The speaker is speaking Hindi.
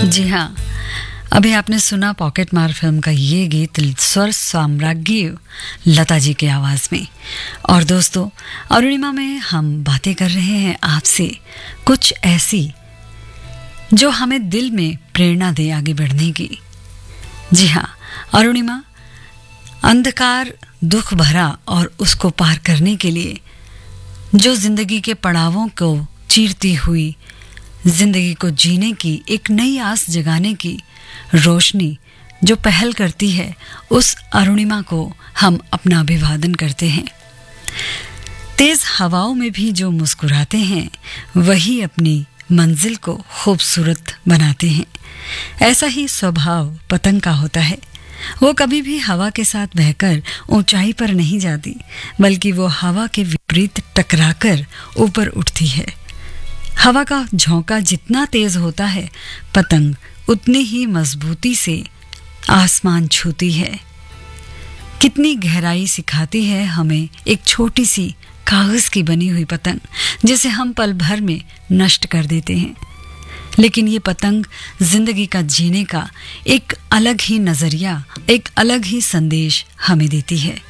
जी हाँ, अभी आपने सुना पॉकेट मार फिल्म का ये गीत स्वर साम्राज्ञी लता जी की आवाज़ में। और दोस्तों, अरुणिमा में हम बातें कर रहे हैं आपसे कुछ ऐसी जो हमें दिल में प्रेरणा दे आगे बढ़ने की। जी हाँ, अरुणिमा अंधकार दुख भरा और उसको पार करने के लिए जो जिंदगी के पड़ावों को चीरती हुई जिंदगी को जीने की एक नई आस जगाने की रोशनी जो पहल करती है, उस अरुणिमा को हम अपना अभिवादन करते हैं। तेज हवाओं में भी जो मुस्कुराते हैं वही अपनी मंजिल को खूबसूरत बनाते हैं। ऐसा ही स्वभाव पतंग का होता है। वो कभी भी हवा के साथ बहकर ऊंचाई पर नहीं जाती, बल्कि वो हवा के विपरीत टकराकर ऊपर उठती है। हवा का झोंका जितना तेज होता है, पतंग उतनी ही मजबूती से आसमान छूती है। कितनी गहराई सिखाती है हमें एक छोटी सी कागज की बनी हुई पतंग, जिसे हम पल भर में नष्ट कर देते हैं। लेकिन ये पतंग जिंदगी का जीने का एक अलग ही नजरिया, एक अलग ही संदेश हमें देती है।